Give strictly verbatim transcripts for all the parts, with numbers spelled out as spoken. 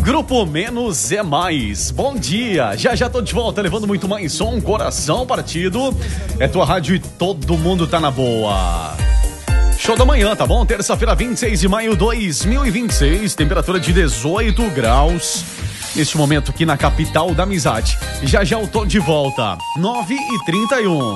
Grupo Menos é Mais. Bom dia, já já tô de volta levando muito mais som, coração partido. É tua rádio e todo mundo tá na boa. Show da manhã, tá bom? Terça-feira, vinte e seis de maio de dois mil e vinte e seis, temperatura de dezoito graus. Neste momento aqui na capital da amizade. Já já eu tô de volta, nove e trinta e um.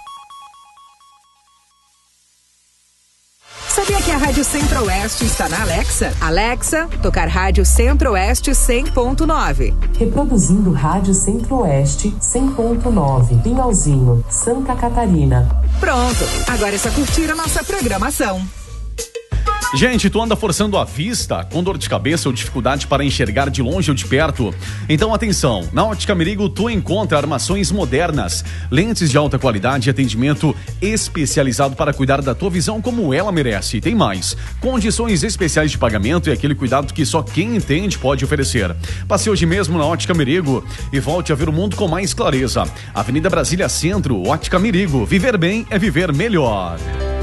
Sabia que a Rádio Centro-Oeste está na Alexa? Alexa, tocar Rádio Centro-Oeste cem ponto nove. Reproduzindo Rádio Centro-Oeste cem ponto nove. Pinhalzinho, Santa Catarina. Pronto, agora é só curtir a nossa programação. Gente, tu anda forçando a vista, com dor de cabeça ou dificuldade para enxergar de longe ou de perto? Então atenção, na Ótica Merigo tu encontra armações modernas, lentes de alta qualidade e atendimento especializado para cuidar da tua visão como ela merece. Tem mais, condições especiais de pagamento e aquele cuidado que só quem entende pode oferecer. Passe hoje mesmo na Ótica Merigo e volte a ver o mundo com mais clareza. Avenida Brasília Centro, Ótica Merigo. Viver bem é viver melhor.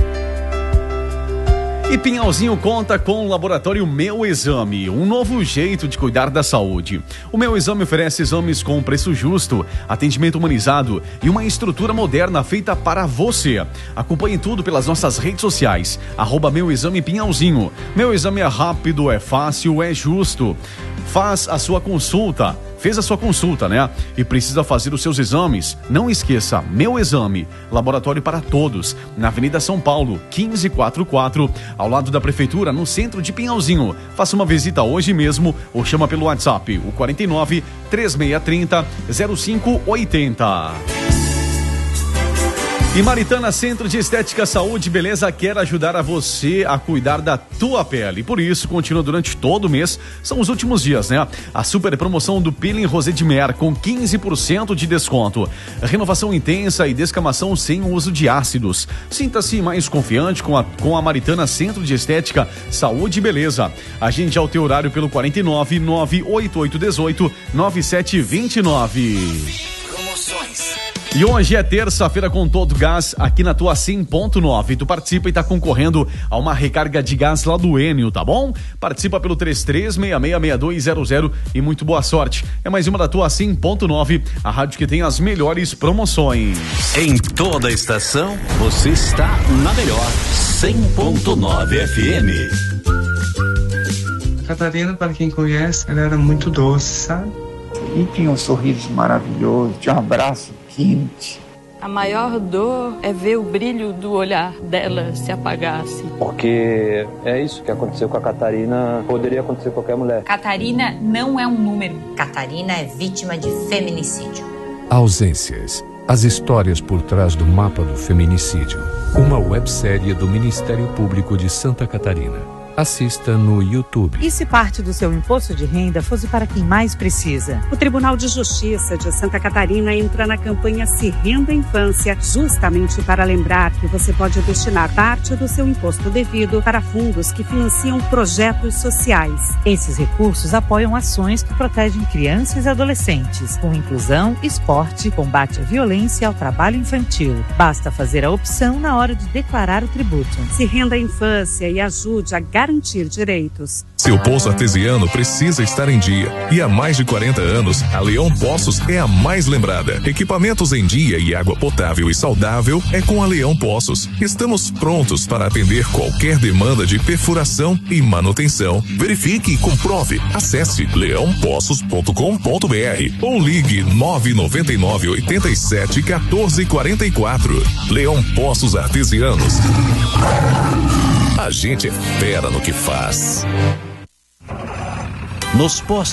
E Pinhalzinho conta com o laboratório Meu Exame, um novo jeito de cuidar da saúde. O Meu Exame oferece exames com preço justo, atendimento humanizado e uma estrutura moderna feita para você. Acompanhe tudo pelas nossas redes sociais, arroba Meu Exame Pinhalzinho. Meu Exame é rápido, é fácil, é justo. Faz a sua consulta. Fez a sua consulta, né? E precisa fazer os seus exames? Não esqueça, Meu Exame, laboratório para todos, na Avenida São Paulo, quinze quarenta e quatro, ao lado da Prefeitura, no centro de Pinhalzinho. Faça uma visita hoje mesmo ou chama pelo WhatsApp, o quarenta e nove, três seis três zero, zero cinco oito zero. E Maritana Centro de Estética, Saúde e Beleza quer ajudar a você a cuidar da tua pele. Por isso, continua durante todo o mês, são os últimos dias, né? A super promoção do Peeling Rosé de Mer com quinze por cento de desconto. Renovação intensa e descamação sem o uso de ácidos. Sinta-se mais confiante com a, com a Maritana Centro de Estética, Saúde e Beleza. Agende ao teu horário pelo quarenta e nove, nove oito oito um oito, nove sete dois nove. Promoções. E hoje é terça-feira com todo gás aqui na tua cem ponto nove. Tu participa e tá concorrendo a uma recarga de gás lá do Enio, tá bom? Participa pelo três três seis seis seis dois zero zero e muito boa sorte. É mais uma da tua cem ponto nove, a rádio que tem as melhores promoções. Em toda a estação, você está na melhor cem ponto nove F M. Catarina, para quem conhece, ela era muito doce, sabe? E tinha um sorriso maravilhoso, tinha um abraço quente. A maior dor é ver o brilho do olhar dela se apagar assim. Porque é isso que aconteceu com a Catarina, poderia acontecer com qualquer mulher. Catarina não é um número. Catarina é vítima de feminicídio. Ausências. As histórias por trás do mapa do feminicídio. Uma websérie do Ministério Público de Santa Catarina. Assista no YouTube. E se parte do seu imposto de renda fosse para quem mais precisa? O Tribunal de Justiça de Santa Catarina entra na campanha Se Renda Infância, justamente para lembrar que você pode destinar parte do seu imposto devido para fundos que financiam projetos sociais. Esses recursos apoiam ações que protegem crianças e adolescentes, com inclusão, esporte, combate à violência e ao trabalho infantil. Basta fazer a opção na hora de declarar o tributo. Se Renda Infância e ajude a garantir garantir direitos. Seu poço artesiano precisa estar em dia. E há mais de quarenta anos, a Leão Poços é a mais lembrada. Equipamentos em dia e água potável e saudável é com a Leão Poços. Estamos prontos para atender qualquer demanda de perfuração e manutenção. Verifique e comprove. Acesse leão poços ponto com ponto b r ou ligue nove nove nove, oito sete, um quatro quatro quatro. Leão Poços Artesianos. A gente é fera no que faz. Nos postos